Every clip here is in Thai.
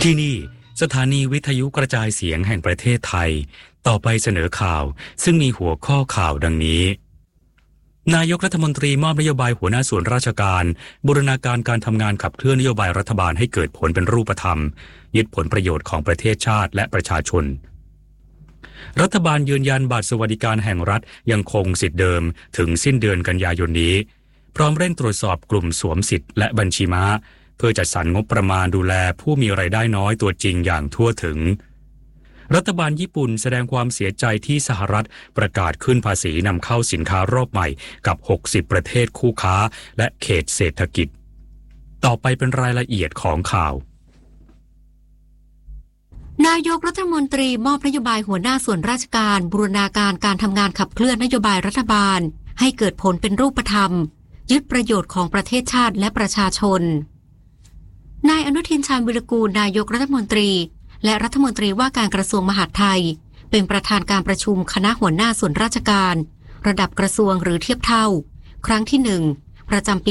ที่นี่สถานีวิทยุกระจายเสียงแห่งประเทศไทยต่อไปเสนอข่าวซึ่งมีหัวข้อข่าวดังนี้นายกรัฐมนตรีมอบนโยบายหัวหน้าส่วนราชการบูรณาการการทำงานขับเคลื่อนนโยบายรัฐบาลให้เกิดผลเป็นรูปธรรมยึดผลประโยชน์ของประเทศชาติและประชาชนรัฐบาลยืนยันบัตรสวัสดิการแห่งรัฐยังคงสิทธิเดิมถึงสิ้นเดือนกันยายนนี้พร้อมเร่งตรวจสอบกลุ่มสวมสิทธิ์และบัญชีม้าเพื่อจัดสรรงบประมาณดูแลผู้มีรายได้น้อยตัวจริงอย่างทั่วถึงรัฐบาลญี่ปุ่นแสดงความเสียใจที่สหรัฐประกาศขึ้นภาษีนำเข้าสินค้ารอบใหม่กับ60ประเทศคู่ค้าและเขตเศรษฐกิจต่อไปเป็นรายละเอียดของข่าวนายกรัฐมนตรีมอบนโยบายหัวหน้าส่วนราชการบูรณาการการทำงานขับเคลื่อนนโยบายรัฐบาลให้เกิดผลเป็นรูปธรรมยึดประโยชน์ของประเทศชาติและประชาชนนายอนุทินชาญวิรากูลนายกรัฐมนตรีและรัฐมนตรีว่าการกระทรวงมหาดไทยเป็นประธานการประชุมคณะหัวหน้าส่วนราชการระดับกระทรวงหรือเทียบเท่าครั้งที่1ประจำปี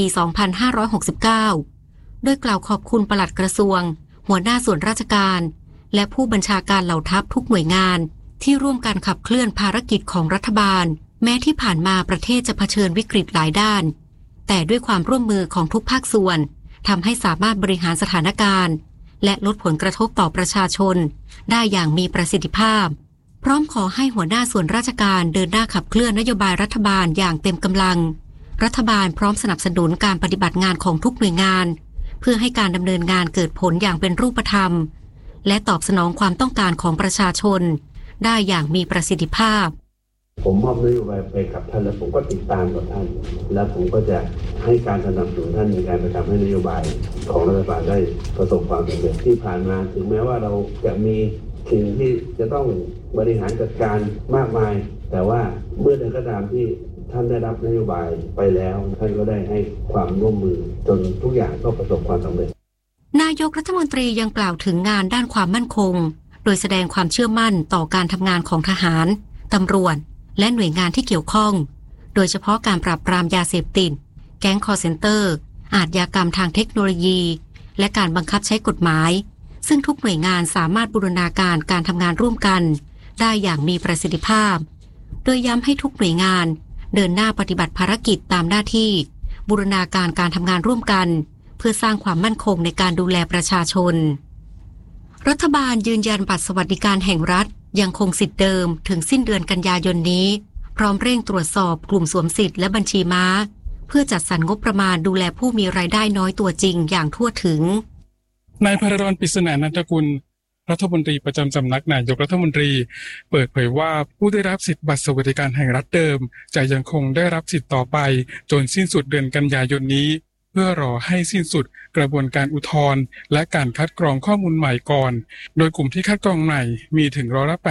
2569 โดยกล่าวขอบคุณปลัดกระทรวงหัวหน้าส่วนราชการและผู้บัญชาการเหล่าทัพทุกหน่วยงานที่ร่วมกันขับเคลื่อนภารกิจของรัฐบาลแม้ที่ผ่านมาประเทศจะเผชิญวิกฤตหลายด้านแต่ด้วยความร่วมมือของทุกภาคส่วนทำให้สามารถบริหารสถานการณ์และลดผลกระทบต่อประชาชนได้อย่างมีประสิทธิภาพพร้อมขอให้หัวหน้าส่วนราชการเดินหน้าขับเคลื่อนนโยบายรัฐบาลอย่างเต็มกำลังรัฐบาลพร้อมสนับสนุนการปฏิบัติงานของทุกหน่วยงานเพื่อให้การดำเนินงานเกิดผลอย่างเป็นรูปธรรมและตอบสนองความต้องการของประชาชนได้อย่างมีประสิทธิภาพผมมอบนโยบายไปกับท่านและผมก็ติดตามกับท่านและผมก็จะให้การสนับสนุนท่านในการไปทำให้นโยบายของรัฐบาลได้ประสบความสำเร็จที่ผ่านมาถึงแม้ว่าเราจะมีสิ่งที่จะต้องบริหารจัดการมากมายแต่ว่าเมื่อใดก็ตามที่ท่านได้รับนโยบายไปแล้วท่านก็ได้ให้ความร่วมมือจนทุกอย่างก็ประสบความสำเร็จนายกรัฐมนตรียังกล่าวถึงงานด้านความมั่นคงโดยแสดงความเชื่อมั่นต่อการทำงานของทหารตำรวจและหน่วยงานที่เกี่ยวข้องโดยเฉพาะการปราบปรามยาเสพติดแก๊งคอลเซ็นเตอร์อาชญากรรมทางเทคโนโลยีและการบังคับใช้กฎหมายซึ่งทุกหน่วยงานสามารถบูรณาการการทำงานร่วมกันได้อย่างมีประสิทธิภาพโดยย้ำให้ทุกหน่วยงานเดินหน้าปฏิบัติภารกิจตามหน้าที่บูรณาการการทำงานร่วมกันเพื่อสร้างความมั่นคงในการดูแลประชาชนรัฐบาลยืนยันบัตรสวัสดิการแห่งรัฐยังคงสิทธิ์เดิมถึงสิ้นเดือนกันยายนนี้พร้อมเร่งตรวจสอบกลุ่มสวมสิทธิ์และบัญชีม้าเพื่อจัดสรรงบประมาณดูแลผู้มีรายได้น้อยตัวจริงอย่างทั่วถึงนายภรรณ์ ปริศนานันทกุลรัฐมนตรีประจำสำนักนายกรัฐมนตรีเปิดเผยว่าผู้ได้รับสิทธิบัตรสวัสดิการแห่งรัฐเดิมจะยังคงได้รับสิทธิ์ต่อไปจนสิ้นสุดเดือนกันยายนนี้เพื่อรอให้สิ้นสุดกระบวนการอุทธรณ์และการคัดกรองข้อมูลใหม่ก่อนโดยกลุ่มที่คัดกรองใหม่มีถึง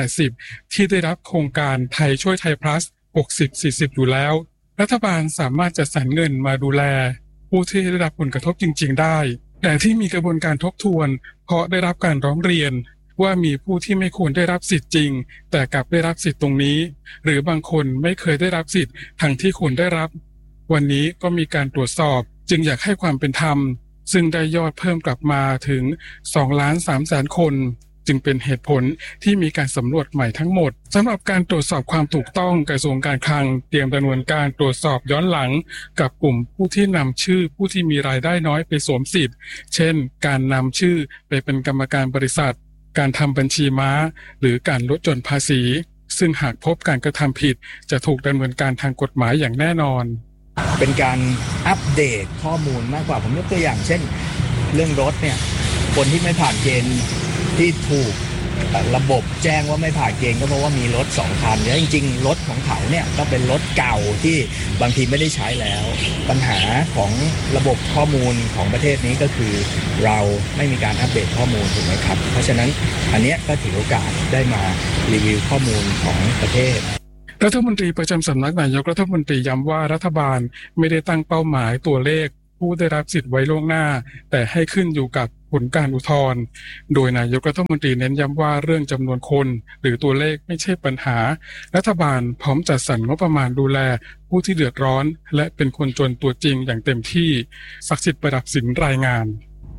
80%ที่ได้รับโครงการไทยช่วยไทย plus 60-40 อยู่แล้วรัฐบาลสามารถจัดสรรเงินมาดูแลผู้ที่ได้รับผลกระทบจริงๆได้แต่ที่มีกระบวนการทบทวนเพราะได้รับการร้องเรียนว่ามีผู้ที่ไม่ควรได้รับสิทธิ์จริงแต่กลับได้รับสิทธิ์ตรงนี้หรือบางคนไม่เคยได้รับสิทธิ์ทั้งที่ควรได้รับวันนี้ก็มีการตรวจสอบจึงอยากให้ความเป็นธรรมซึ่งได้ยอดเพิ่มกลับมาถึง 2,300,000 คนจึงเป็นเหตุผลที่มีการสำรวจใหม่ทั้งหมดสำหรับการตรวจสอบความถูกต้องกระทรวงการคลังเตรียมดำเนินการตรวจสอบย้อนหลังกับกลุ่มผู้ที่นำชื่อผู้ที่มีรายได้น้อยไปสวมสิทธิ์เช่นการนำชื่อไปเป็นกรรมการบริษัทการทำบัญชีม้าหรือการลดหย่อนภาษีซึ่งหากพบการกระทำผิดจะถูกดำเนินการทางกฎหมายอย่างแน่นอนเป็นการอัปเดตข้อมูลมากกว่าผมยกตัวอย่างเช่นเรื่องรถเนี่ยคนที่ไม่ผ่านเกณฑ์ที่ถูกระบบแจ้งว่าไม่ผ่านเกณฑ์ก็เพราะว่ามีรถ2 คันแล้วจริงๆรถของเขาเนี่ยก็เป็นรถเก่าที่บางทีไม่ได้ใช้แล้วปัญหาของระบบข้อมูลของประเทศนี้ก็คือเราไม่มีการอัปเดตข้อมูลถูกไหมครับเพราะฉะนั้นอันนี้ก็ถือโอกาสได้มารีวิวข้อมูลของประเทศรัฐมนตรีประจำสำนักนายกรัฐมนตรีย้ำว่ารัฐบาลไม่ได้ตั้งเป้าหมายตัวเลขผู้ได้รับสิทธิ์ไว้ล่วงหน้าแต่ให้ขึ้นอยู่กับผลการอุทธรณ์โดยนายกรัฐมนตรีเน้นย้ำว่าเรื่องจำนวนคนหรือตัวเลขไม่ใช่ปัญหารัฐบาลพร้อมจัดสรรงบประมาณดูแลผู้ที่เดือดร้อนและเป็นคนจนตัวจริงอย่างเต็มที่ศักดิ์สิทธิ์ประดับสินรายงาน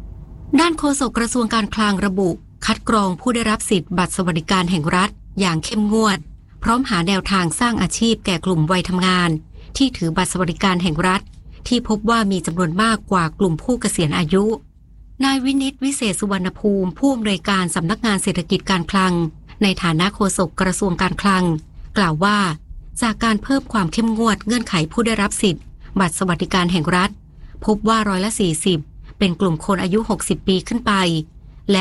ด้านโฆษกกระทรวงการคลังระบุคัดกรองผู้ได้รับสิทธิ์บัตรสวัสดิการแห่งรัฐอย่างเข้มงวดพร้อมหาแนวทางสร้างอาชีพแก่กลุ่มวัยทำงานที่ถือบัตรสวัสดิการแห่งรัฐที่พบว่ามีจำนวนมากกว่ากลุ่มผู้เกษียณอายุนายวินิตวิเศษสุวรรณภูมิผู้อำนวยการสำนักงานเศรษฐกิจการคลังในฐานะโฆษกกระทรวงการคลังกล่าวว่าจากการเพิ่มความเข้มงวดเงื่อนไขผู้ได้รับสิทธิ์บัตรสวัสดิการแห่งรัฐพบว่า40%เป็นกลุ่มคนอายุ60ปีขึ้นไปและ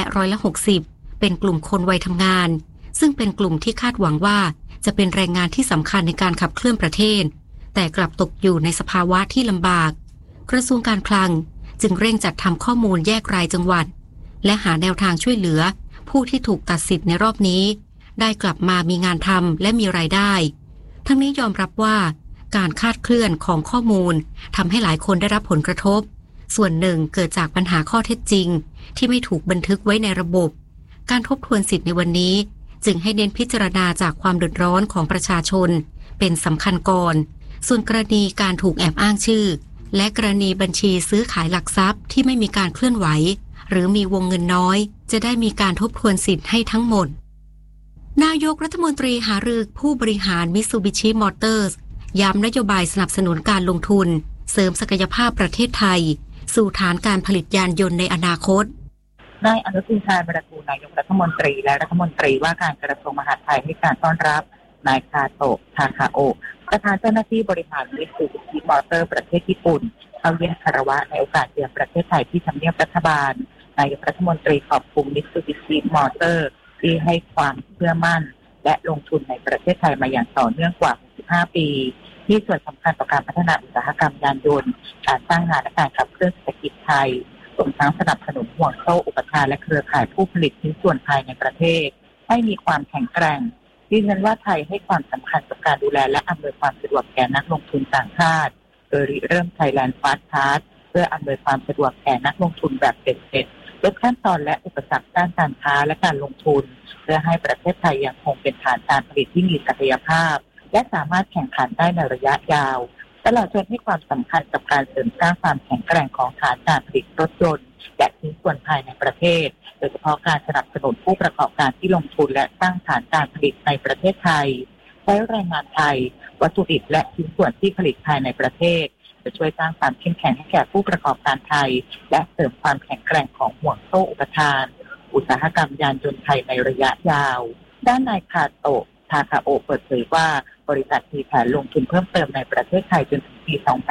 60%เป็นกลุ่มคนวัยทำงานซึ่งเป็นกลุ่มที่คาดหวังว่าจะเป็นแรงงานที่สำคัญในการขับเคลื่อนประเทศแต่กลับตกอยู่ในสภาวะที่ลำบากกระทรวงการคลังจึงเร่งจัดทำข้อมูลแยกรายจังหวัดและหาแนวทางช่วยเหลือผู้ที่ถูกตัดสิทธิ์ในรอบนี้ได้กลับมามีงานทำและมีรายได้ทั้งนี้ยอมรับว่าการคลาดเคลื่อนของข้อมูลทำให้หลายคนได้รับผลกระทบส่วนหนึ่งเกิดจากปัญหาข้อเท็จจริงที่ไม่ถูกบันทึกไว้ในระบบการทบทวนสิทธิ์ในวันนี้จึงให้เน้นพิจารณาจากความเดือดร้อนของประชาชนเป็นสำคัญก่อนส่วนกรณีการถูกแอบอ้างชื่อและกรณีบัญชีซื้อขายหลักทรัพย์ที่ไม่มีการเคลื่อนไหวหรือมีวงเงินน้อยจะได้มีการทบทวนสิทธิ์ให้ทั้งหมดนายกรัฐมนตรีหารือผู้บริหาร Mitsubishi Motors ย้ำนโยบายสนับสนุนการลงทุนเสริมศักยภาพประเทศไทยสู่ฐานการผลิตยานยนต์ในอนาคตนายอนุทินชาญวิรากูลนายกรัฐมนตรีและรัฐมนตรีว่าการกระทรวงมหาดไทยให้การต้อนรับนายคาโตะ ทาคาโอะประธานเจ้าหน้าที่บริหาร Mitsubishi Motors ประเทศญี่ปุ่นเข้าเยี่ยมคารวะในโอกาสเยือนประเทศไทยที่ทำเนียบรัฐบาลนายกรัฐมนตรีขอบคุณ Mitsubishi Motors ที่ให้ความเชื่อมั่นและลงทุนในประเทศไทยมาอย่างต่อเนื่องกว่า65ปีที่ส่วนสำคัญต่อการพัฒนาอุตสาหกรรมยานยนต์การสร้างงานและการขับเคลื่อนเศรษฐกิจไทยรวมทั้งสนับสนุนห่วงโซ่อุปทานและเครือข่ายผู้ผลิตชิ้นส่วนภายในประเทศให้มีความแข็งแกร่งยืนยันว่าไทยให้ความสำคัญกับการดูแลและอำนวยความสะดวกแก่นักลงทุนต่างชาติโดยเริ่ม Thailand Fast Pass เพื่ออำนวยความสะดวกแก่นักลงทุนแบบเบ็ดลดขั้นตอนและอุปสรรคด้านการค้าและการลงทุนเพื่อให้ประเทศไทยยังคงเป็นฐานการผลิตที่มีศักยภาพและสามารถแข่งขันได้ในระยะยาวตลอดจนให้ความสำคัญกับการเสริมสร้างความแข็งแกร่งของฐานการผลิตรถยนต์และชิ้นส่วนภายในประเทศโดยเฉพาะการสนับสนุนผู้ประกอบการที่ลงทุนและสร้างฐานการผลิตในประเทศไทยใช้แรงงานไทยวัตถุดิบและชิ้นส่วนที่ผลิตภายในประเทศจะช่วยสร้างความเข้มแข็งให้แก่ผู้ประกอบการไทยและเสริมความแข็งแกร่งของห่วงโซ่อุปทานอุตสาหกรรมยานยนต์ไทยในระยะยาวด้านนายคาโตะ ทาคาโอะเปิดเผยว่าบริษัทมีแผนลงทุนเพิ่มเติมในประเทศไทยจนถึงปี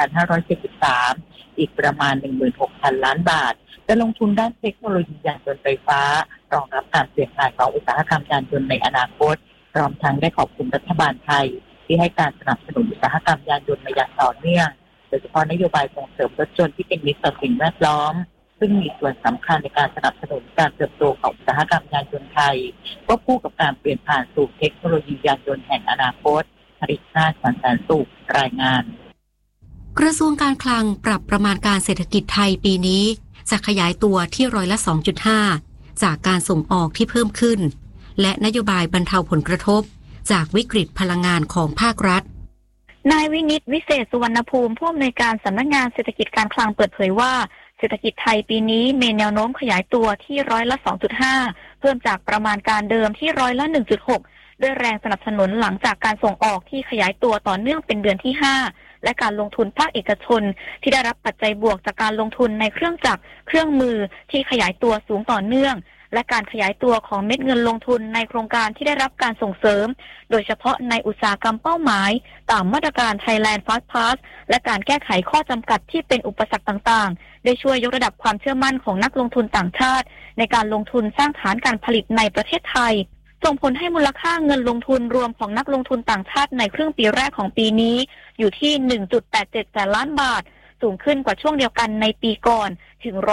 2573 อีกประมาณ 16,000 ล้านบาทจะลงทุนด้านเทคโนโลยียานยนต์ไฟฟ้ารองรับการเปลี่ยนผ่านของอุตสาหกรรมยานยนต์ในอนาคตพร้อมทั้งได้ขอบคุณรัฐบาลไทยที่ให้การสนับสนุนอุตสาหกรรมยานยนต์มาอย่างต่อเนื่องโดยเฉพาะนโยบายส่งเสริมรถยนต์ที่เป็นมิตรต่อสิ่งแวดล้อมซึ่งมีส่วนสำคัญในการสนับสนุนการเติบโตของอุตสาหกรรมยานยนต์ไทยควบคู่กับการเปลี่ยนผ่านสู่เทคโนโลยียานยนต์แห่งอนาคตผลิตชาติสันแสนสุขรายงานกระทรวงการคลังปรับประมาณการเศรษฐกิจไทยปีนี้จะขยายตัวที่2.5%จากการส่งออกที่เพิ่มขึ้นและนโยบายบรรเทาผลกระทบจากวิกฤตพลังงานของภาครัฐนายวินิตวิเศษสุวรรณภูมิผู้อำนวยการสำนักงานเศรษฐกิจการคลังเปิดเผยว่าเศรษฐกิจไทยปีนี้มีแนวโน้มขยายตัวที่2.5%เพิ่มจากประมาณการเดิมที่1.6%ด้วยแรงสนับสนุนหลังจากการส่งออกที่ขยายตัวต่อเนื่องเป็นเดือนที่5และการลงทุนภาคเอกชนที่ได้รับปัจจัยบวกจากการลงทุนในเครื่องจักรเครื่องมือที่ขยายตัวสูงต่อเนื่องและการขยายตัวของเม็ดเงินลงทุนในโครงการที่ได้รับการส่งเสริมโดยเฉพาะในอุตสาหกรรมเป้าหมายตามมาตรการ Thailand Fast Pass และการแก้ไขข้อจำกัดที่เป็นอุปสรรคต่างๆได้ช่วยยกระดับความเชื่อมั่นของนักลงทุนต่างชาติในการลงทุนสร้างฐานการผลิตในประเทศไทยส่งผลให้มูลค่าเงินลงทุนรวมของนักลงทุนต่างชาติในครึ่งปีแรกของปีนี้อยู่ที่ 1.87 แสนล้านบาทสูงขึ้นกว่าช่วงเดียวกันในปีก่อนถึง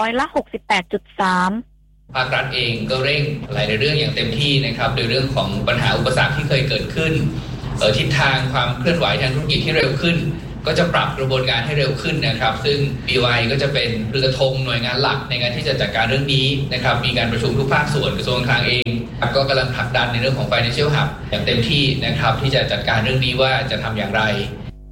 68.3% ภาครัฐเองก็เร่งหลายเรื่องอย่างเต็มที่นะครับโดยเรื่องของปัญหาอุปสรรคที่เคยเกิดขึ้นทิศทางความเคลื่อนไหวทางธุรกิจที่เร็วขึ้นก็จะปรับกระบวนการให้เร็วขึ้นนะครับซึ่ง BOI ก็จะเป็นเรือธงหน่วยงานหลักในการที่จะจัดการเรื่องนี้นะครับมีการประชุมทุกภาคส่วนกระทรวงการคลังเองก็กำลังผลักดันในเรื่องของ Financial Hub อย่างเต็มที่นะครับที่จะจัดการเรื่องนี้ว่าจะทำอย่างไรท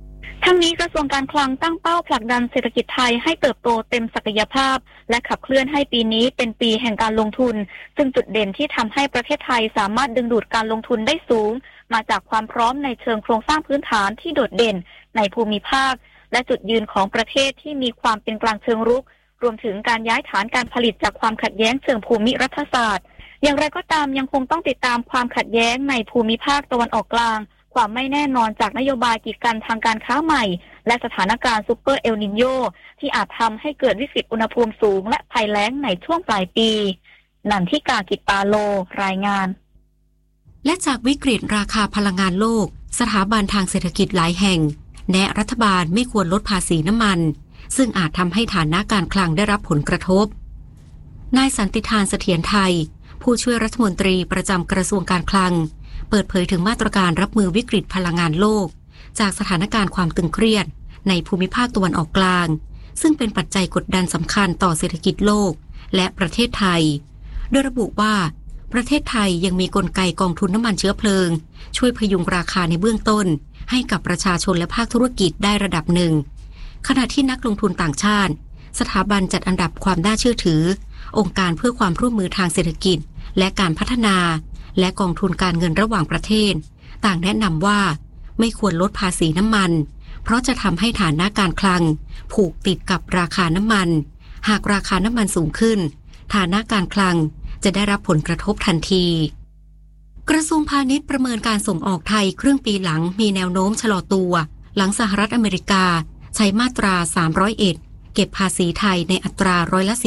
ทั้งนี้กระทรวงการคลังตั้งเป้าผลักดันเศรษฐกิจไทยให้เติบโตเต็มศักยภาพและขับเคลื่อนให้ปีนี้เป็นปีแห่งการลงทุนซึ่งจุดเด่นที่ทำให้ประเทศไทยสามารถดึงดูดการลงทุนได้สูงมาจากความพร้อมในเชิงโครงสร้างพื้นฐานที่โดดเด่นในภูมิภาคและจุดยืนของประเทศที่มีความเป็นกลางเชิงรุกรวมถึงการย้ายฐานการผลิตจากความขัดแย้งเชิงภูมิรัฐศาสตร์อย่างไรก็ตามยังคงต้องติดตามความขัดแย้งในภูมิภาคตะวันออกกลางความไม่แน่นอนจากนโยบายกีดกันทางการค้าใหม่และสถานการณ์ซุปเปอร์เอลนิโญที่อาจทำให้เกิดวิกฤตอุณหภูมิสูงและภัยแล้งในช่วงปลายปีนันทิกา กิจปาโลรายงานและจากวิกฤตราคาพลังงานโลกสถาบันทางเศรษฐกิจหลายแห่งแนะรัฐบาลไม่ควรลดภาษีน้ำมันซึ่งอาจทำให้ฐานะการคลังได้รับผลกระทบนายสันติธานเสถียรไทยผู้ช่วยรัฐมนตรีประจำกระทรวงการคลังเปิดเผยถึงมาตรการรับมือวิกฤตพลังงานโลกจากสถานการณ์ความตึงเครียดในภูมิภาคตะวันออกกลางซึ่งเป็นปัจจัยกดดันสำคัญต่อเศรษฐกิจโลกและประเทศไทยโดยระบุว่าประเทศไทยยังมีกลไกกองทุนน้ำมันเชื้อเพลิงช่วยพยุงราคาในเบื้องต้นให้กับประชาชนและภาคธุรกิจได้ระดับหนึ่งขณะที่นักลงทุนต่างชาติสถาบันจัดอันดับความน่าเชื่อถือองค์การเพื่อความร่วมมือทางเศรษฐกิจและการพัฒนาและกองทุนการเงินระหว่างประเทศต่างแนะนำว่าไม่ควรลดภาษีน้ำมันเพราะจะทำให้ฐานะการคลังผูกติดกับราคาน้ำมันหากราคาน้ำมันสูงขึ้นฐานะการคลังจะได้รับผลกระทบทันทีกระทรวงพาณิชย์ประเมินการส่งออกไทยครึ่งปีหลังมีแนวโน้มชะลอตัวหลังสหรัฐอเมริกาใช้มาตรา301เก็บภาษีไทยในอัตรา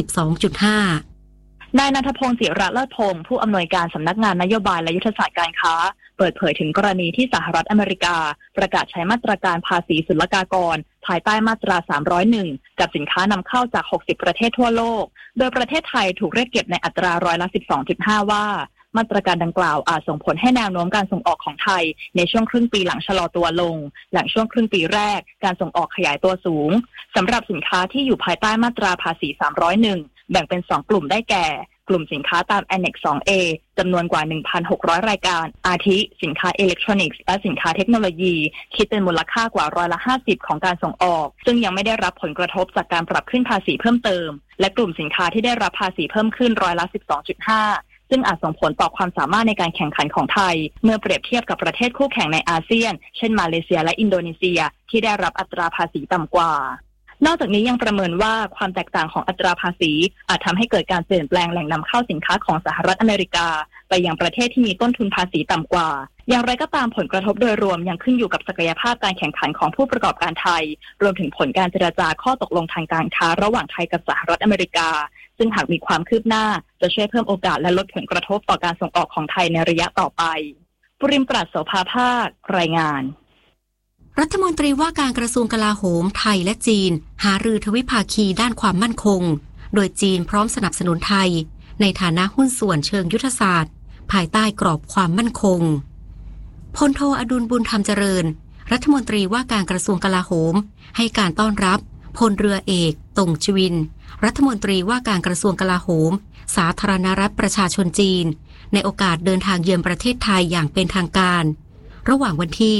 12.5% นายณัฐพงศ์ ศิระเลิศพงศ์ผู้อำนวยการสำนักงานนโยบายและยุทธศาสตร์การค้าเปิดเผยถึงกรณีที่สหรัฐอเมริกาประกาศใช้มาตรการภาษีศุลกากรภายใต้มาตรา301กับสินค้านำเข้าจาก60ประเทศทั่วโลกโดยประเทศไทยถูกเรียกเก็บในอัตรา12.5%ว่ามาตรการดังกล่าวอาจส่งผลให้แนวโน้มการส่งออกของไทยในช่วงครึ่งปีหลังชะลอตัวลงหลังช่วงครึ่งปีแรกการส่งออกขยายตัวสูงสำหรับสินค้าที่อยู่ภายใต้มาตราภาษี301แบ่งเป็น2กลุ่มได้แก่กลุ่มสินค้าตาม Annex 2A จำนวนกว่า 1,600 รายการอาทิสินค้าอิเล็กทรอนิกส์และสินค้าเทคโนโลยีคิดเป็นมูลค่ากว่า50%ของการส่งออกซึ่งยังไม่ได้รับผลกระทบจากการปรับขึ้นภาษีเพิ่มเติมและกลุ่มสินค้าที่ได้รับภาษีเพิ่มขึ้น12.5%ซึ่งอาจส่งผลต่อความสามารถในการแข่งขันของไทยเมื่อเปรียบเทียบกับประเทศคู่แข่งในอาเซียนเช่นมาเลเซียและอินโดนีเซียที่ได้รับอัตราภาษีต่ำกว่านอกจากนี้ยังประเมินว่าความแตกต่างของอัตราภาษีอาจทำให้เกิดการเปลี่ยนแปลงแหล่งนำเข้าสินค้าของสหรัฐอเมริกาไปยังประเทศที่มีต้นทุนภาษีต่ำกว่าอย่างไรก็ตามผลกระทบโดยรวมยังขึ้นอยู่กับศักยภาพการแข่งขันของผู้ประกอบการไทยรวมถึงผลการเจรจาข้อตกลงทางการค้าระหว่างไทยกับสหรัฐอเมริกาซึ่งหากมีความคืบหน้าจะช่วยเพิ่มโอกาสและลดผลกระทบต่อการส่งออกของไทยในระยะต่อไปปุริมปราศ โสภาภาครายงานรัฐมนตรีว่าการกระทรวงกลาโหมไทยและจีนหารือทวิภาคีด้านความมั่นคงโดยจีนพร้อมสนับสนุนไทยในฐานะหุ้นส่วนเชิงยุทธศาสตร์ภายใต้กรอบความมั่นคงพลโทอดุลบุญธรรมเจริญรัฐมนตรีว่าการกระทรวงกลาโหมให้การต้อนรับพลเรือเอกตงชวินรัฐมนตรีว่าการกระทรวงกลาโหมสาธารณรัฐประชาชนจีนในโอกาสเดินทางเยือนประเทศไทยอย่างเป็นทางการระหว่างวันที่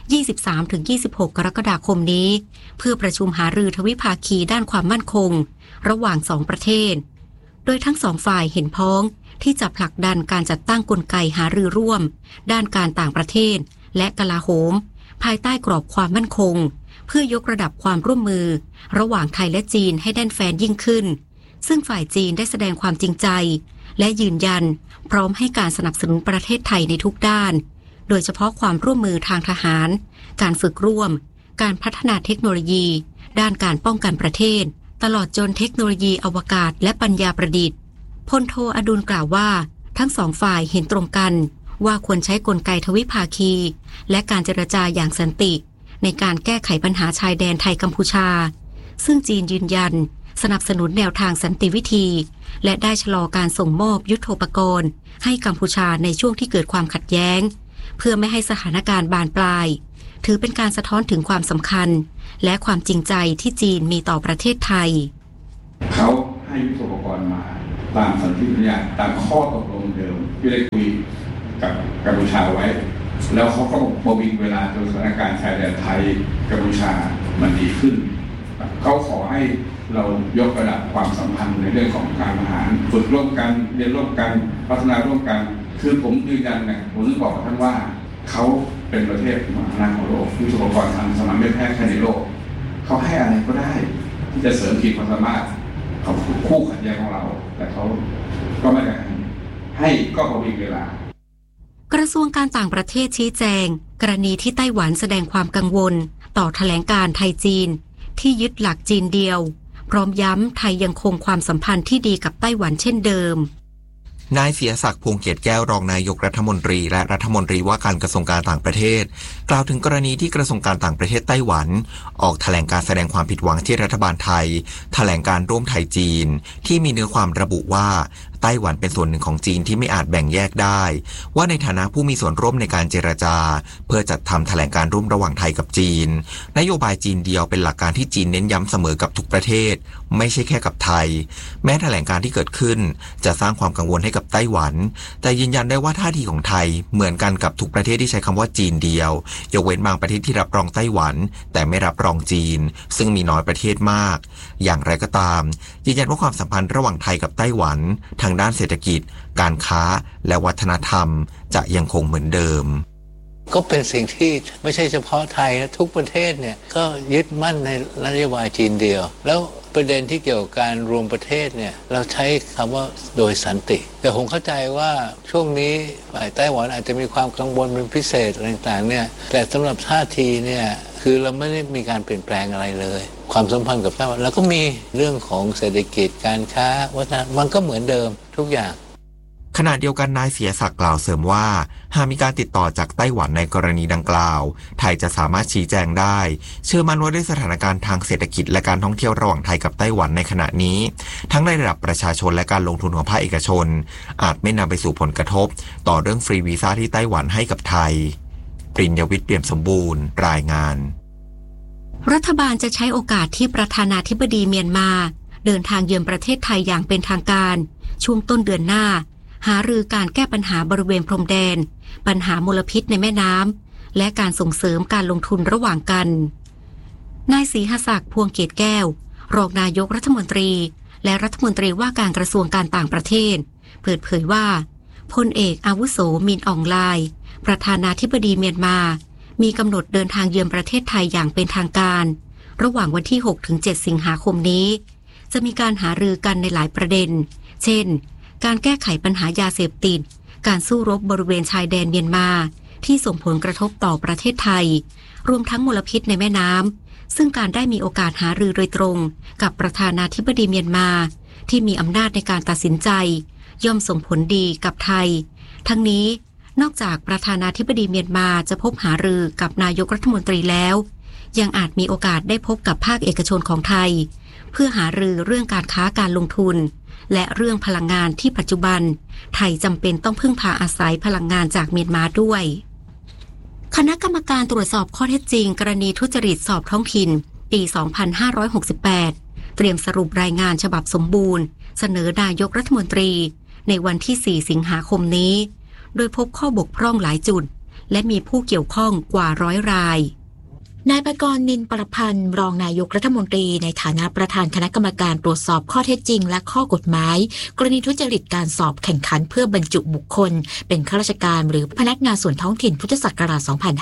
23-26 กรกฎาคมนี้เพื่อประชุมหารือทวิภาคีด้านความมั่นคงระหว่าง2ประเทศโดยทั้ง2ฝ่ายเห็นพ้องที่จะผลักดันการจัดตั้งกลไกหารือร่วมด้านการต่างประเทศและกลาโหมภายใต้กรอบความมั่นคงเพื่อยกระดับความร่วมมือระหว่างไทยและจีนให้แน่นแฟ้นยิ่งขึ้นซึ่งฝ่ายจีนได้แสดงความจริงใจและยืนยันพร้อมให้การสนับสนุนประเทศไทยในทุกด้านโดยเฉพาะความร่วมมือทางทหารการฝึกร่วมการพัฒนาเทคโนโลยีด้านการป้องกันประเทศตลอดจนเทคโนโลยีอวกาศและปัญญาประดิษฐ์พลโทอดุลกล่าวว่าทั้งสองฝ่ายเห็นตรงกันว่าควรใช้กลไกทวิภาคีและการเจรจาอย่างสันติในการแก้ไขปัญหาชายแดนไทยกัมพูชาซึ่งจีนยืนยันสนับสนุนแนวทางสันติวิธีและได้ชะลอการส่งมอบยุทโธปกรณ์ให้กัมพูชาในช่วงที่เกิดความขัดแย้งเพื่อไม่ให้สถานการณ์บานปลายถือเป็นการสะท้อนถึงความสำคัญและความจริงใจที่จีนมีต่อประเทศไทยเขาให้ยุทโธปกรณ์มาตามสันติสัญญาตามข้อตกลงเดิมที่ได้คุยกับกัมพูชาไว้แล้วเขาก็ประวิงเวลาจนสถานการณ์ชายแดนไทยกัมพูชามันดีขึ้นเขาขอให้เรายกระดับความสัมพันธ์ในเรื่องของการทหารฝึกร่วมกันเรียนร่วมกันพัฒนาร่วมกันคือผมยืนยันนะผมต้องบอกท่านว่าเขาเป็นประเทศมหาอำนาจของโลกยุทโธปกรณ์ทางสนามไม่แพ้ใครในโลกเขาให้อะไรก็ได้ที่จะเสริมขีดความสามารถเขาคู่ขัดแย้งของเราแต่เขาก็ไม่ได้ให้ก็ประวิงเวลากระทรวงการต่างประเทศชี้แจงกรณีที่ไต้หวันแสดงความกังวลต่อแถลงการไทยจีนที่ยึดหลักจีนเดียวพร้อมย้ำไทยยังคงความสัมพันธ์ที่ดีกับไต้หวันเช่นเดิมนายเสียศักดิ์พวงเกียรติแก้วรองนายกรัฐมนตรีและรัฐมนตรีว่าการกระทรวงการต่างประเทศกล่าวถึงกรณีที่กระทรวงการต่างประเทศไต้หวันออกแถลงการแสดงความผิดหวังที่รัฐบาลไทยแถลงการร่วมไทยจีนที่มีเนื้อความระบุว่าไต้หวันเป็นส่วนหนึ่งของจีนที่ไม่อาจแบ่งแยกได้ว่าในฐานะผู้มีส่วนร่วมในการเจรจาเพื่อจัดทำแถลงการร่วมระหว่างไทยกับจีนนโยบายจีนเดียวเป็นหลักการที่จีนเน้นย้ำเสมอกับทุกประเทศไม่ใช่แค่กับไทยแม้แถลงการที่เกิดขึ้นจะสร้างความกังวลให้กับไต้หวันแต่ยืนยันได้ว่าท่าทีของไทยเหมือนกันกับทุกประเทศที่ใช้คำว่าจีนเดียวยกเว้นบางประเทศที่รับรองไต้หวันแต่ไม่รับรองจีนซึ่งมีน้อยประเทศมากอย่างไรก็ตามยืนยันว่าความสัมพันธ์ระหว่างไทยกับไต้หวันทางด้านเศรษฐกิจการค้าและวัฒนธรรมจะยังคงเหมือนเดิมก็เป็นสิ่งที่ไม่ใช่เฉพาะไทยนะทุกประเทศเนี่ยก็ยึดมั่นในนโยบายจีนเดียวแล้วประเด็นที่เกี่ยวกับการรวมประเทศเนี่ยเราใช้คำว่าโดยสันติแต่ผมเข้าใจว่าช่วงนี้ฝ่ายไต้หวันอาจจะมีความกังวลเป็นพิเศษอะไรต่างๆเนี่ยแต่สำหรับท่าทีเนี่ยคือเราไม่ได้มีการเปลี่ยนแปลงอะไรเลยความสัมพันธ์กับไต้หวันแล้วก็มีเรื่องของเศรษฐกิจการค้าวัฒนธรรมมันก็เหมือนเดิมทุกอย่างขณะเดียวกันนายเสียศักดิ์กล่าวเสริมว่าหากมีการติดต่อจากไต้หวันในกรณีดังกล่าวไทยจะสามารถชี้แจงได้เชื่อมั่นว่าด้วยสถานการณ์ทางเศรษฐกิจและการท่องเที่ยวระหว่างไทยกับไต้หวันในขณะนี้ทั้งในระดับประชาชนและการลงทุนของภาคเอกชนอาจไม่นำไปสู่ผลกระทบต่อเรื่องฟรีวีซ่าที่ไต้หวันให้กับไทยปริญญวิทย์เปี่ยมสมบูรณ์รายงานรัฐบาลจะใช้โอกาสที่ประธานาธิบดีเมียนมาเดินทางเยือนประเทศไทยอย่างเป็นทางการช่วงต้นเดือนหน้าหารือการแก้ปัญหาบริเวณพรมแดนปัญหามลพิษในแม่น้ำและการส่งเสริมการลงทุนระหว่างกันนายศรีหศักดิ์พวงเกียรติแก้วรองนายกรัฐมนตรีและรัฐมนตรีว่าการกระทรวงการต่างประเทศเปิดเผยว่าพลเอกอาวุโสมินอองไลน์ประธานาธิบดีเมียนมามีกำหนดเดินทางเยือนประเทศไทยอย่างเป็นทางการระหว่างวันที่ 6-7 สิงหาคมนี้จะมีการหารือกันในหลายประเด็นเช่นการแก้ไขปัญหายาเสพติดการสู้รบบริเวณชายแดนเมียนมาที่ส่งผลกระทบต่อประเทศไทยรวมทั้งมลพิษในแม่น้ำซึ่งการได้มีโอกาสหารือโดยตรงกับประธานาธิบดีเมียนมาที่มีอำนาจในการตัดสินใจย่อมส่งผลดีกับไทยทั้งนี้นอกจากประธานาธิบดีเมียนมาจะพบหารือกับนายกรัฐมนตรีแล้วยังอาจมีโอกาสได้พบกับภาคเอกชนของไทยเพื่อหารือเรื่องการค้าการลงทุนและเรื่องพลังงานที่ปัจจุบันไทยจำเป็นต้องพึ่งพาอาศัยพลังงานจากเมียนมาด้วยคณะกรรมการตรวจสอบข้อเท็จจริงกรณีทุจริตสอบท้องถิ่นปี 2568 เตรียมสรุปรายงานฉบับสมบูรณ์เสนอนายกรัฐมนตรีในวันที่ 4 สิงหาคมนี้โดยพบข้อบกพร่องหลายจุดและมีผู้เกี่ยวข้องกว่า100 รายนายปกรณ์นินประพันธ์รองนายกรัฐมนตรีในฐานะประธานคณะกรรมการตรวจสอบข้อเท็จจริงและข้อกฎหมายกรณีทุจริตการสอบแข่งขันเพื่อบรรจุบุคคลเป็นข้าราชการหรือพนักงานส่วนท้องถิ่นพุทธศักราช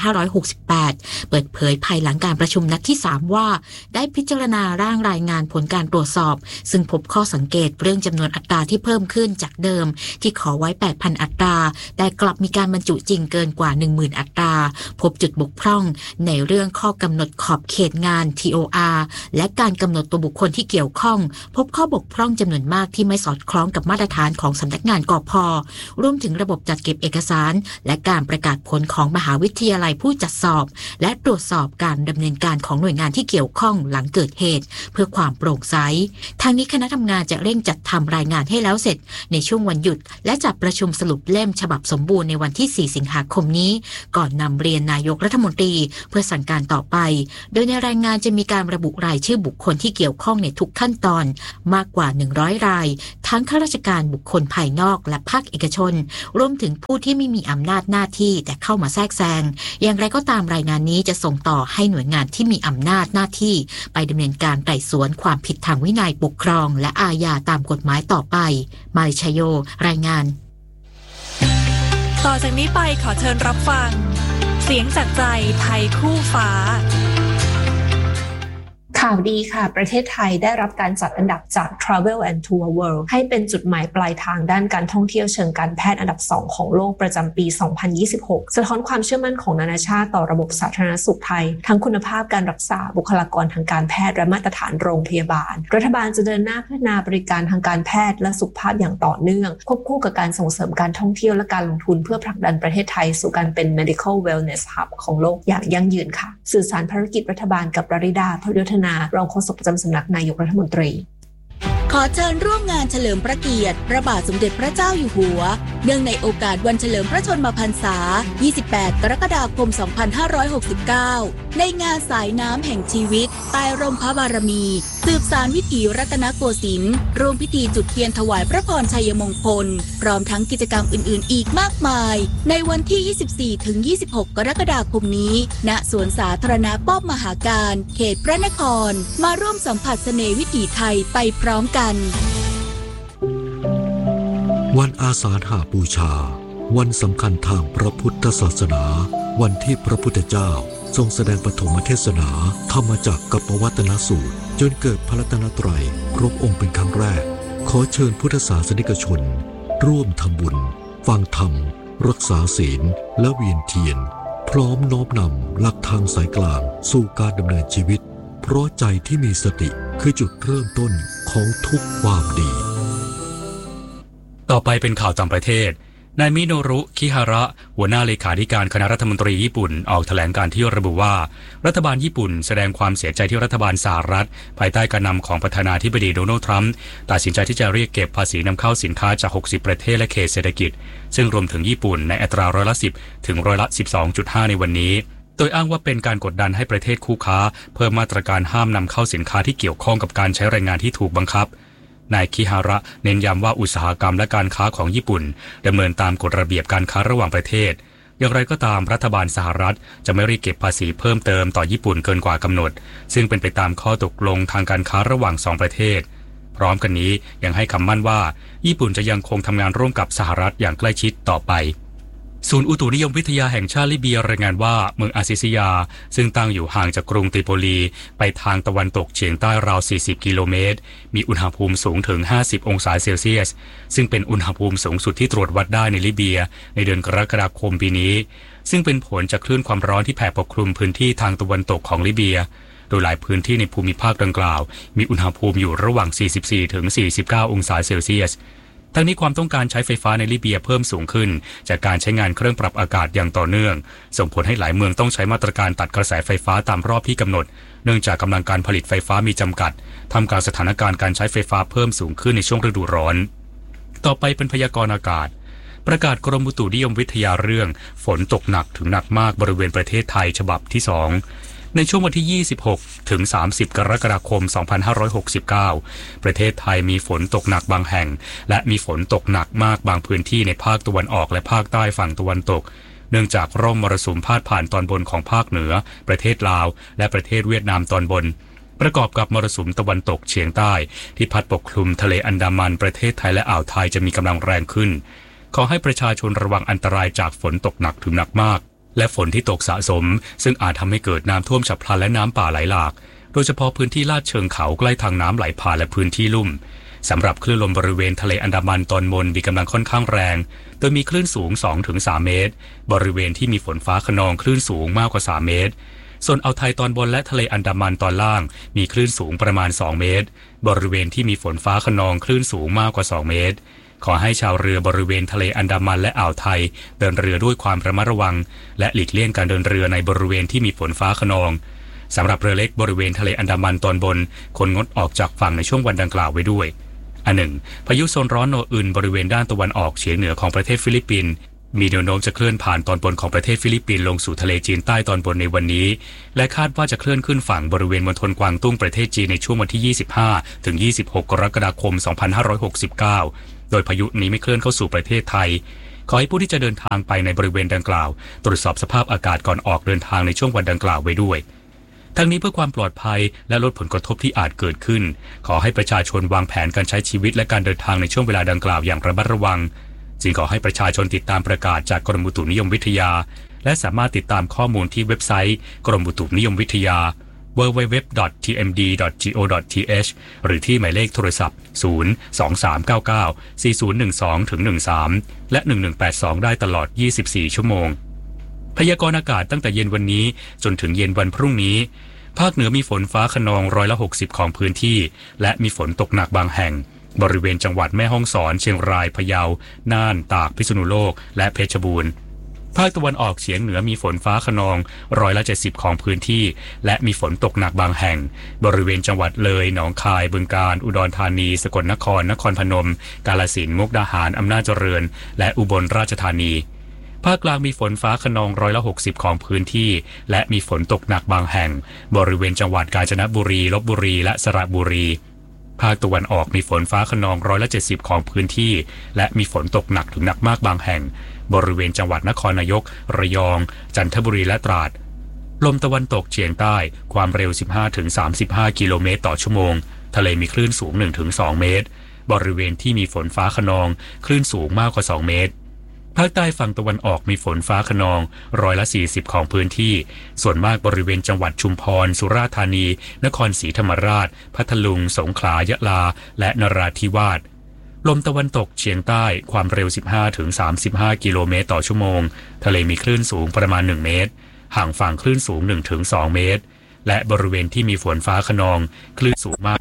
2568 เปิดเผยภายหลังการประชุมนัดที่ 3 ว่าได้พิจารณาร่างรายงานผลการตรวจสอบซึ่งพบข้อสังเกตเรื่องจำนวนอัตราที่เพิ่มขึ้นจากเดิมที่ขอไว้ 8,000 อัตราแต่กลับมีการบรรจุจริงเกินกว่า 10,000 อัตราพบจุดบกพร่องในเรื่องข้อกำหนดขอบเขตงาน TOR และการกำหนดตัวบุคคลที่เกี่ยวข้องพบข้อบกพร่องจำนวนมากที่ไม่สอดคล้องกับมาตรฐานของสำนักงานกพ.รวมถึงระบบจัดเก็บเอกสารและการประกาศผลของมหาวิทยาลัยผู้จัดสอบและตรวจสอบการดำเนินการของหน่วยงานที่เกี่ยวข้องหลังเกิดเหตุเพื่อความโปร่งใสทางนี้คณะทำงานจะเร่งจัดทำรายงานให้แล้วเสร็จในช่วงวันหยุดและจัดประชุมสรุปเล่มฉบับสมบูรณ์ในวันที่ 4 สิงหาคมนี้ก่อนนำเรียนนายกรัฐมนตรีเพื่อสั่งการต่อไปโดยในรายงานจะมีการระบุรายชื่อบุคคลที่เกี่ยวข้องในทุกขั้นตอนมากกว่า100รายทั้งข้าราชการบุคคลภายนอกและภาคเอกชนรวมถึงผู้ที่ไม่มีอำนาจหน้าที่แต่เข้ามาแทรกแซงอย่างไรก็ตามรายงานนี้จะส่งต่อให้หน่วยงานที่มีอำนาจหน้าที่ไปดำเนินการไต่สวนความผิดทางวินัยปกครองและอาญาตามกฎหมายต่อไปมาริชโยรายงานต่อจากนี้ไปขอเชิญรับฟังเสียงจากใจไทยคู่ฟ้าข่าวดีค่ะประเทศไทยได้รับการจัดอันดับจาก Travel and Tour World ให้เป็นจุดหมายปลายทางด้านการท่องเที่ยวเชิงการแพทย์อันดับ2ของโลกประจำปี 2026 สะท้อนความเชื่อมั่นของนานาชาติต่อระบบสาธารณสุขไทยทั้งคุณภาพการรักษาบุคลากรทางการแพทย์และมาตรฐานโรงพยาบาลรัฐบาลจะเดินหน้าพัฒนาบริการทางการแพทย์และสุขภาพอย่างต่อเนื่องควบคู่กับการส่งเสริมการท่องเที่ยวและการลงทุนเพื่อผลักดันประเทศไทยสู่การเป็น Medical Wellness Hub ของโลกอย่างยั่งยืนค่ะสื่อสารภารกิจรัฐบาลกับปริดา พยุทธนารองโฆษกประจำสำนักนายกรัฐมนตรีขอเชิญร่วมงานเฉลิมพระเกียรติพระบาทสมเด็จพระเจ้าอยู่หัวเนื่องในโอกาสวันเฉลิมพระชนมพรรษา 28 กรกฎาคม 2569 ในงานสายน้ำแห่งชีวิตใต้ร่มพระบารมีสืบสานวิถีรัตนโกสินทร์ร่วมพิธีจุดเทียนถวายพระพรชัยมงคลพร้อมทั้งกิจกรรมอื่นๆอีกมากมายในวันที่ 24-26 กรกฎาคมนี้ณสวนสาธารณะป้อมมหาการเขตพระนครมาร่วมสัมผัสเสน่ห์วิถีไทยไปพร้อมกันวันอาสาฬหบูชาวันสำคัญทางพระพุทธศาสนาวันที่พระพุทธเจ้าทรงแสดงปฐมเทศนาธรรมจักรกับปวัตนสูตรจนเกิดพระรัตนตรัยครบองค์เป็นครั้งแรกขอเชิญพุทธศาสนิกชนร่วมทำบุญฟังธรรมรักษาศีลและเวียนเทียนพร้อมน้อมนำหลักทางสายกลางสู่การดำเนินชีวิตเพราะใจที่มีสติคือจุดเริ่มต้นของทุกความดีต่อไปเป็นข่าวต่างประเทศนายมิโนรุ คิฮาระหัวหน้าเลขาธิการคณะรัฐมนตรีญี่ปุ่นออกแถลงการที่ระบุว่ารัฐบาลญี่ปุ่นแสดงความเสียใจที่รัฐบาลสหรัฐภายใต้การนำของประธานาธิบดีโดนัลด์ทรัมป์ตัดสินใจที่จะเรียกเก็บภาษีนำเข้าสินค้าจาก60ประเทศและเขตเศรษฐกิจซึ่งรวมถึงญี่ปุ่นในอัตรา10%ถึง12.5% ในวันนี้โดยอ้างว่าเป็นการกดดันให้ประเทศคู่ค้าเพิ่มมาตรการห้ามนำเข้าสินค้าที่เกี่ยวข้องกับการใช้แรงงานที่ถูกบังคับนายคิฮาระเน้นย้ำว่าอุตสาหกรรมและการค้าของญี่ปุ่นดำเนินตามกฎระเบียบการค้าระหว่างประเทศอย่างไรก็ตามรัฐบาลสหรัฐจะไม่เรียกเก็บภาษีเพิ่มเติมต่อญี่ปุ่นเกินกว่ากำหนดซึ่งเป็นไปตามข้อตกลงทางการค้าระหว่าง2ประเทศพร้อมกันนี้ยังให้คำมั่นว่าญี่ปุ่นจะยังคงทำงานร่วมกับสหรัฐอย่างใกล้ชิดต่อไปศูนย์อุตุนิยมวิทยาแห่งชาติลิเบียรายงานว่าเมืองอาซิซิยาซึ่งตั้งอยู่ห่างจากกรุงตริโปลีไปทางตะวันตกเฉียงใต้ราว40กิโลเมตรมีอุณหภูมิสูงถึง50องศาเซลเซียสซึ่งเป็นอุณหภูมิสูงสุดที่ตรวจวัดได้ในลิเบียในเดือนกรกฎาคมปีนี้ซึ่งเป็นผลจากคลื่นความร้อนที่แผ่ปกคลุมพื้นที่ทางตะวันตกของลิเบียโดยหลายพื้นที่ในภูมิภาคดังกล่าวมีอุณหภูมิอยู่ระหว่าง44ถึง49องศาเซลเซียสทั้งนี้ความต้องการใช้ไฟฟ้าในลิเบียเพิ่มสูงขึ้นจากการใช้งานเครื่องปรับอากาศอย่างต่อเนื่องส่งผลให้หลายเมืองต้องใช้มาตรการตัดกระแสไฟฟ้าตามรอบที่กำหนดเนื่องจากกำลังการผลิตไฟฟ้ามีจำกัดทำกลางสถานการณ์การใช้ไฟฟ้าเพิ่มสูงขึ้นในช่วงฤดูร้อนต่อไปเป็นพยากรณ์อากาศประกาศกรมอุตุนิยมวิทยาเรื่องฝนตกหนักถึงหนักมากบริเวณประเทศไทยฉบับที่2ในช่วงวันที่26ถึง30กรกฎาคม2569ประเทศไทยมีฝนตกหนักบางแห่งและมีฝนตกหนักมากบางพื้นที่ในภาคตะวันออกและภาคใต้ฝั่งตะวันตกเนื่องจากร่องมรสุมพาดผ่านตอนบนของภาคเหนือประเทศลาวและประเทศเวียดนามตอนบนประกอบกับมรสุมตะวันตกเฉียงใต้ที่พัดปกคลุมทะเลอันดามันประเทศไทยและอ่าวไทยจะมีกำลังแรงขึ้นขอให้ประชาชนระวังอันตรายจากฝนตกหนักถึงหนักมากและฝนที่ตกสะสมซึ่งอาจทำให้เกิดน้ำท่วมฉับพลันและน้ำป่าไหลหลากโดยเฉพาะพื้นที่ลาดเชิงเขาใกล้ทางน้ำไหลผ่านและพื้นที่ลุ่มสำหรับคลื่นลมบริเวณทะเลอันดามันตอนบนมีกำลังค่อนข้างแรงโดยมีคลื่นสูง 2-3 เมตรบริเวณที่มีฝนฟ้าคะนองคลื่นสูงมากกว่า3เมตรส่วนอ่าวไทยตอนบนและทะเลอันดามันตอนล่างมีคลื่นสูงประมาณ2เมตรบริเวณที่มีฝนฟ้าคะนองคลื่นสูงมากกว่า2เมตรขอให้ชาวเรือบริเวณทะเลอันดามันและอ่าวไทยเดินเรือด้วยความระมัดระวังและหลีกเลี่ยงการเดินเรือในบริเวณที่มีฝนฟ้าคะนองสำหรับเรือเล็กบริเวณทะเลอันดามันตอนบนควรงดออกจากฝั่งในช่วงวันดังกล่าวไว้ด้วยอันหนึ่งพายุโซนร้อนโนอึนบริเวณด้านตะวันออกเฉียงเหนือของประเทศฟิลิปปินส์มีแนวโน้มจะเคลื่อนผ่านตอนบนของประเทศฟิลิปปินส์ลงสู่ทะเลจีนใต้ตอนบนในวันนี้และคาดว่าจะเคลื่อนขึ้นฝั่งบริเวณมณฑลกวางตุ้งประเทศจีนในช่วงวันที่25ถึง26กรกฎาคม2569โดยพายุนี้ไม่เคลื่อนเข้าสู่ประเทศไทยขอให้ผู้ที่จะเดินทางไปในบริเวณดังกล่าวตรวจสอบสภาพอากาศก่อนออกเดินทางในช่วงวันดังกล่าวไว้ด้วยทั้งนี้เพื่อความปลอดภัยและลดผลกระทบที่อาจเกิดขึ้นขอให้ประชาชนวางแผนการใช้ชีวิตและการเดินทางในช่วงเวลาดังกล่าวอย่างระมัดระวังจึงขอให้ประชาชนติดตามประกาศจากกรมอุตุนิยมวิทยาและสามารถติดตามข้อมูลที่เว็บไซต์กรมอุตุนิยมวิทยา www.tmd.go.th หรือที่หมายเลขโทรศัพท์ 023994012-13 และ 1182 ได้ตลอด 24 ชั่วโมงพยากรณ์อากาศตั้งแต่เย็นวันนี้จนถึงเย็นวันพรุ่งนี้ภาคเหนือมีฝนฟ้าคะนอง60%ของพื้นที่และมีฝนตกหนักบางแห่งบริเวณจังหวัดแม่ฮ่องสอนเชียงรายพะเยาน่านตากพิษณุโลกและเพชรบูรณ์ภาคตะวันออกเฉียงเหนือมีฝนฟ้าคะนอง70%ของพื้นที่และมีฝนตกหนักบางแห่งบริเวณจังหวัดเลยหนองคายบึงกาฬอุดรธานีสกลนครนครพนมกาฬสินธุ์มุกดาหารอำนาจเจริญและอุบลราชธานีภาคกลางมีฝนฟ้าคะนอง60%ของพื้นที่และมีฝนตกหนักบางแห่งบริเวณจังหวัดกาญจนบุรีลพบุรีและสระบุรีภาคตะวันออกมีฝนฟ้าคะนอง70%ของพื้นที่และมีฝนตกหนักถึงหนักมากบางแห่งบริเวณจังหวัดนครนายกระยองจันทบุรีและตราดลมตะวันตกเฉียงใต้ความเร็ว 15-35 กิโลเมตรต่อชั่วโมงทะเลมีคลื่นสูง 1-2 เมตรบริเวณที่มีฝนฟ้าคะนองคลื่นสูงมากกว่า2เมตรภาคใต้ฝั่งตะวันออกมีฝนฟ้าคะนอง40%ของพื้นที่ส่วนมากบริเวณจังหวัดชุมพรสุราษฎร์ธานีนครศรีธรรมราชพัทลุงสงขลายะลาและนราธิวาสลมตะวันตกเฉียงใต้ความเร็ว 15-35 กิโลเมตรต่อชั่วโมงทะเลมีคลื่นสูงประมาณ1เมตรห่างฝั่งคลื่นสูง 1-2 เมตรและบริเวณที่มีฝนฟ้าคะนองคลื่นสูงมาก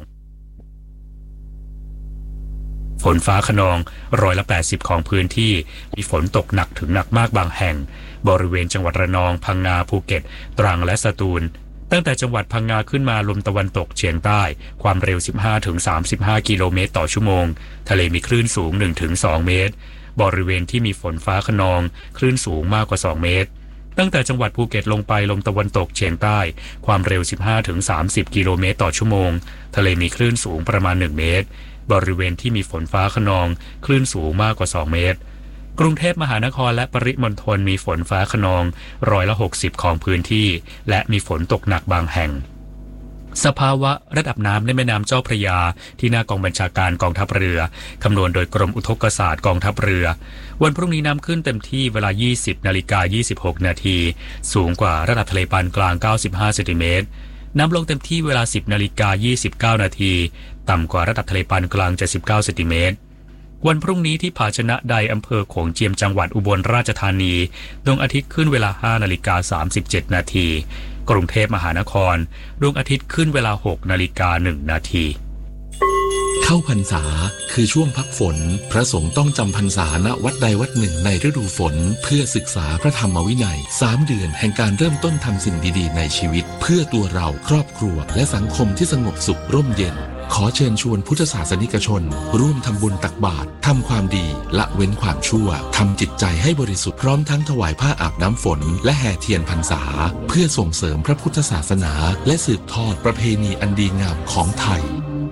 ฝนฟ้าคะนอง80%ของพื้นที่มีฝนตกหนักถึงหนักมากบางแห่งบริเวณจังหวัดระนองพังงาภูเก็ตตรังและสตูลตั้งแต่จังหวัดพังงาขึ้นมาลมตะวันตกเฉียงใต้ความเร็ว 15-35 กิโลเมตรต่อชั่วโมงทะเลมีคลื่นสูง 1-2 เมตรบริเวณที่มีฝนฟ้าคะนองคลื่นสูงมากกว่า2เมตรตั้งแต่จังหวัดภูเก็ตลงไปลมตะวันตกเฉียงใต้ความเร็ว 15-30 กิโลเมตรต่อชั่วโมงทะเลมีคลื่นสูงประมาณ1เมตรบริเวณที่มีฝนฟ้าคะนองคลื่นสูงมากกว่า2เมตรกรุงเทพมหานครและปริมณฑลมีฝนฟ้าคะนอง60%ของพื้นที่และมีฝนตกหนักบางแห่งสภาวะระดับน้ำในแม่น้ำเจ้าพระยาที่หน้ากองบัญชาการกองทัพเรือคำนวณโดยกรมอุทกศาสตร์กองทัพเรือวันพรุ่งนี้น้ำขึ้นเต็มที่เวลา 20:26 นาทีสูงกว่าระดับทะเลปานกลาง95 เซนติเมตรน้ำลงเต็มที่เวลา 10:29 นาทีต่ำกว่าระดับทะเลปานกลาง79 เซนติเมตรวันพรุ่งนี้ที่ผาชนะใดอำเภอโขงเจียมจังหวัดอุบลราชธานีดวงอาทิตย์ขึ้นเวลา 5:37 นาทีกรุงเทพมหานครดวงอาทิตย์ขึ้นเวลา 6:01 นาทีเข้าพรรษาคือช่วงพักฝนพระสงฆ์ต้องจำพรรษาณวัดใดวัดหนึ่งในฤดูฝนเพื่อศึกษาพระธรรมวินัย3 เดือนแห่งการเริ่มต้นทำสิ่งดีๆในชีวิตเพื่อตัวเราครอบครัวและสังคมที่สงบสุขร่มเย็นขอเชิญชวนพุทธศาสนิกชนร่วมทำบุญตักบาตรทำความดีละเว้นความชั่วทำจิตใจให้บริสุทธิ์พร้อมทั้งถวายผ้าอาบน้ำฝนและแห่เทียนพรรษาเพื่อส่งเสริมพระพุทธศาสนาและสืบทอดประเพณีอันดีงามของไทย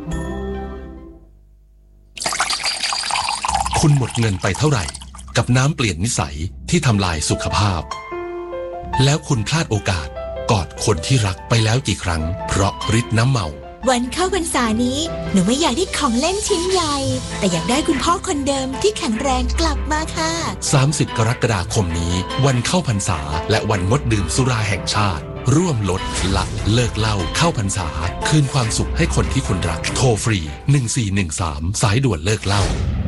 คุณหมดเงินไปเท่าไหร่กับน้ำเปลี่ยนนิสัยที่ทำลายสุขภาพแล้วคุณพลาดโอกาสกอดคนที่รักไปแล้วกี่ครั้งเพราะฤทธิ์น้ำเมาวันเข้าพรรษานี้หนูไม่อยากได้ของเล่นชิ้นใหญ่แต่อยากได้คุณพ่อคนเดิมที่แข็งแรงกลับมาค่ะ 30 กรกฎาคมนี้วันเข้าพรรษาและวันงดดื่มสุราแห่งชาติร่วมลดละเลิกเหล้าเข้าพรรษาคืนความสุขให้คนที่คุณรักโทรฟรี1413สายด่วนเลิกเหล้า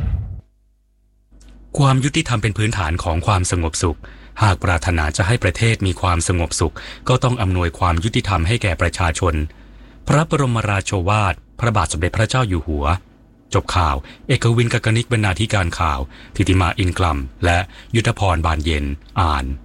ความยุติธรรมเป็นพื้นฐานของความสงบสุขหากปรารถนาจะให้ประเทศมีความสงบสุขก็ต้องอำนวยความยุติธรรมให้แก่ประชาชนพระบรมราโชวาทพระบาทสมเด็จพระเจ้าอยู่หัวจบข่าวเอกวิน กกนิษฐ์บรรณาธิการข่าวธิติมาอินกลัมและยุทธพรบานเย็นอ่าน